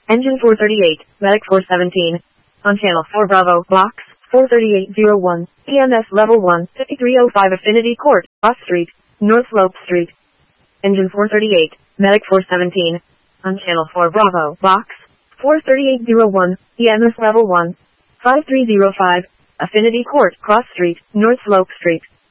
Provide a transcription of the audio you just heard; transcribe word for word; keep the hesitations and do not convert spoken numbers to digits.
Engine four thirty-eight, Medic four seventeen. On channel four Bravo, box four thirty-eight oh one, E M S level one, fifty-three oh five Affinity Court, Cross Street, North Slope Street. Engine four thirty-eight, Medic four seventeen. On channel four Bravo, box four thirty-eight oh one, E M S level one, five three oh five, Affinity Court, Cross Street, North Slope Street.